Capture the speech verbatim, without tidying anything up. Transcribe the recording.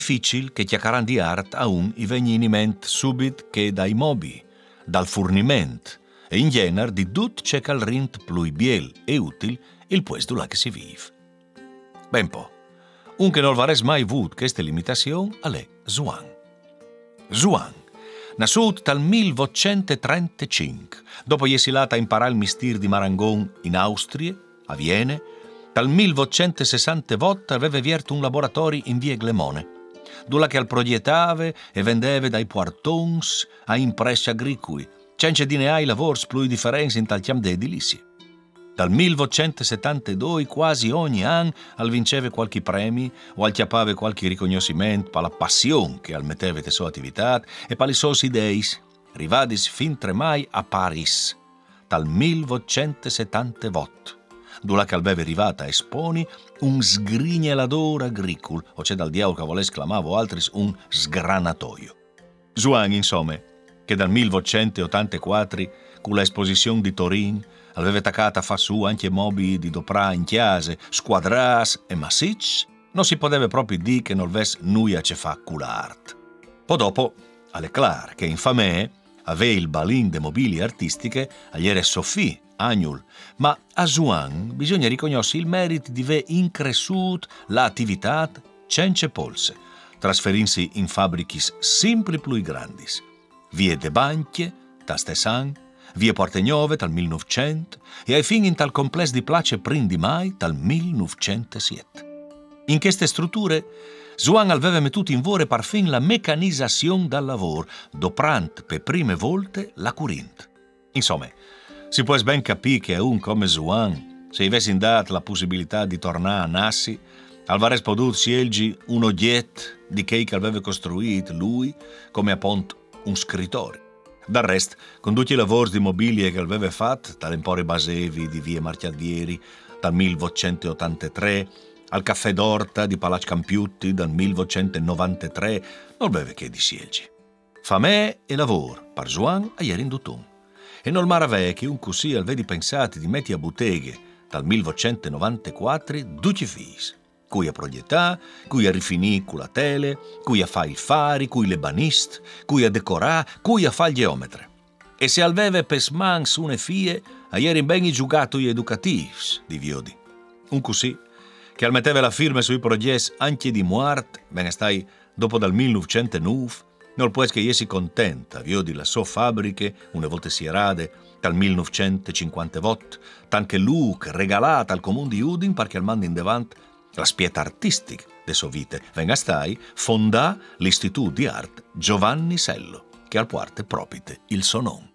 difficile che chiacchieran di art a un i vegni in ment subit che dai mobi, dal furniment e in genere di tut c'è cal rint plui biel e util il puesto là che si vive. Ben po', un che non vares mai vut queste limitazioni è Swan. Swan, nascut dal milleottocentotrentacinque, dopo essilata a imparare il mistir di Marangon in Austria, a Viena, dal milleottocentosessantotto aveva avviato un laboratorio in via Glemone, dove che al progettava e vendeva dai portons a impressi agricoli, senza di neai lavori più differenza in tal chiam di edilizia. Dal milleottocentosettantadue quasi ogni anno al vinceva qualche premio o al chiappava qualche riconoscimento per la passione che al metteva te sua attività e per le sue idee, arrivadis fin tremai a Paris, dal milleottocentosettantotto, dove che aveva arrivata a esponi un sgrignelador agricolo, o c'è dal diavolo che vuole esclamavo altri un sgranatoio. Swan, insomma, che dal milleottocentottantaquattro, con l'esposizione di Torino, aveva attaccata a fa su anche mobi di doprà in chiase, squadras e massicci, non si poteva proprio dire che non avesse nulla a che fa con l'arte. Poi dopo, alle clar che infame aveva il balin de mobili artistiche agli era Sophie, Agnul, ma a Swan bisogna riconoscere il merito di aver incresciuto l'attività senza polse, trasferendosi in fabbriche sempre più grandi, vie de Banche, Tastesan, via Portegnove dal millenovecento e ai fini in tal complesso di place prim di mai dal millenovecentosette. In queste strutture Swan aveva mettuto in vore par fin la meccanizzazione del lavoro, doprant per prime volte la current. Insomma, si può ben capire che a un come Swan, se avessi dato la possibilità di tornare a Nassi, avrebbe potuto scegliere un oggetto di che aveva costruito lui come appunto un scrittorio. Del resto, con tutti i lavori di mobilie che aveva fatto, dall'Emporio Basevi di via Marchiadieri dal milleottocentottantatré al Caffè d'Orta di Palazzo Campiutti dal milleottocentonovantatré, non aveva che di scegliere. Famè e lavoro, per Swan a ieri in Dutton. E non maravè che un così al vedi pensati di metti a botteghe dal milleottocentonovantaquattro duci fis, cui a progettà, cui a rifinì con la tele, cui a fa il fari, cui le banist, cui a decorà, cui a fa il geometre. E se alveve per sman su ne fie, a ieri ben i giocatori educativi di Viodi. Un così che al metteva la firma sui progetti anche di Muart, bene stai dopo dal millenovecentonove, non può che essi contenta, Viodi la sua fabbriche, una volta si erade, dal millenovecentocinquantotto, tanche Luc regalata al comune di Udin perché al mando in davanti la spieta artistica de sua vita, venga stai, fondà l'Istituto di Arte Giovanni Sello, che al parte propite il suo nome.